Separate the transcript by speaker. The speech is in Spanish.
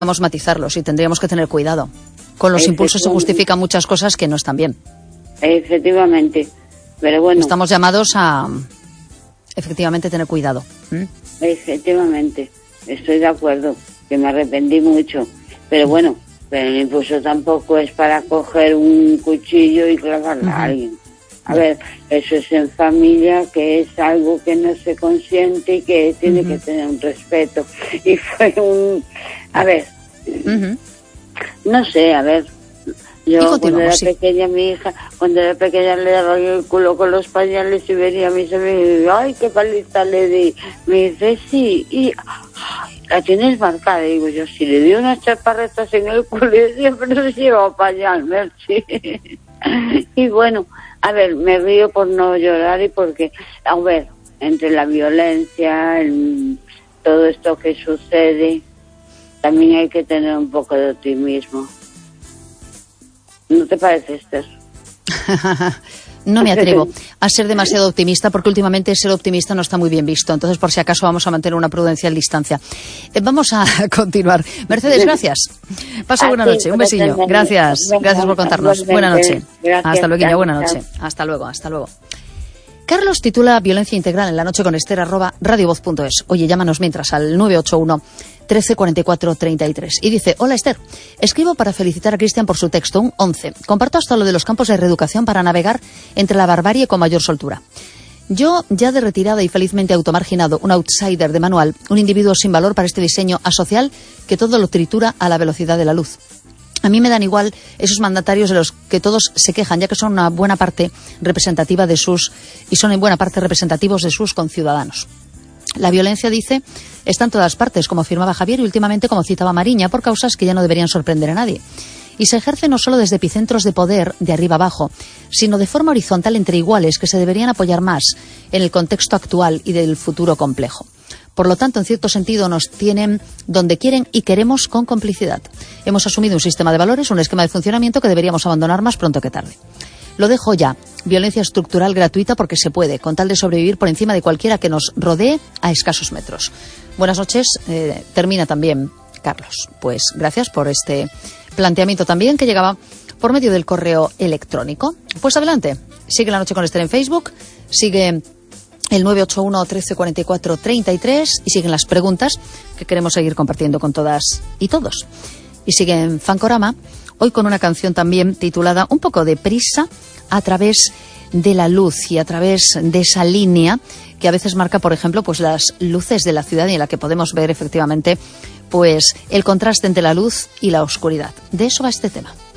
Speaker 1: matizarlos y tendríamos que tener cuidado. Con los impulsos se justifican muchas cosas que no están bien.
Speaker 2: Efectivamente, pero bueno.
Speaker 1: Estamos llamados a, efectivamente, tener cuidado.
Speaker 2: Efectivamente, estoy de acuerdo, que me arrepentí mucho, pero bueno, pero el impulso tampoco es para coger un cuchillo y clavarle a alguien. A ver, eso es en familia, que es algo que no se consiente y que tiene que tener un respeto. Y fue a ver, no sé, a ver, yo cuando era pequeña, mi hija, cuando era pequeña le daba el culo con los pañales y venía a mí se me dice, ay, qué paliza le di. Me dice, sí, y ay, la tienes marcada. Y digo yo, si le di unas chaparretas en el culo, siempre se lleva pañal, Merchi. Y bueno, a ver, me río por no llorar y porque, a ver, entre la violencia, todo esto que sucede, también hay que tener un poco de optimismo. ¿No te parece, Esther?
Speaker 1: No me atrevo a ser demasiado optimista porque últimamente ser optimista no está muy bien visto. Entonces, por si acaso, vamos a mantener una prudencial distancia. Vamos a continuar. Mercedes, gracias. Pasa buena noche. Un besillo. Gracias. Gracias por contarnos. Buena noche. Hasta luego. Buena noche. Hasta luego. Carlos titula Violencia Integral en la noche con Esther @radiovoz.es. Oye, llámanos mientras al 981 13 44 33. Y dice, hola Esther, escribo para felicitar a Cristian por su texto, un 11. Comparto hasta lo de los campos de reeducación para navegar entre la barbarie con mayor soltura. Yo, ya de retirada y felizmente automarginado, un outsider de manual, un individuo sin valor para este diseño asocial que todo lo tritura a la velocidad de la luz. A mí me dan igual esos mandatarios de los que todos se quejan, ya que son una buena parte representativa de sus, y son en buena parte representativos de sus conciudadanos. La violencia, dice, está en todas partes, como afirmaba Javier y últimamente como citaba Mariña, por causas que ya no deberían sorprender a nadie. Y se ejerce no solo desde epicentros de poder, de arriba abajo, sino de forma horizontal entre iguales que se deberían apoyar más en el contexto actual y del futuro complejo. Por lo tanto, en cierto sentido, nos tienen donde quieren y queremos con complicidad. Hemos asumido un sistema de valores, un esquema de funcionamiento que deberíamos abandonar más pronto que tarde. Lo dejo ya. Violencia estructural gratuita porque se puede, con tal de sobrevivir por encima de cualquiera que nos rodee a escasos metros. Buenas noches. Termina también Carlos. Pues gracias por este planteamiento también que llegaba por medio del correo electrónico. Pues adelante. Sigue la noche con Esther en Facebook. Sigue el 981 13 44 33 y siguen las preguntas que queremos seguir compartiendo con todas y todos. Y sigue en Fancorama, hoy con una canción también titulada Un poco de prisa a través de la luz y a través de esa línea que a veces marca, por ejemplo, pues las luces de la ciudad y en la que podemos ver efectivamente pues el contraste entre la luz y la oscuridad. De eso va este tema.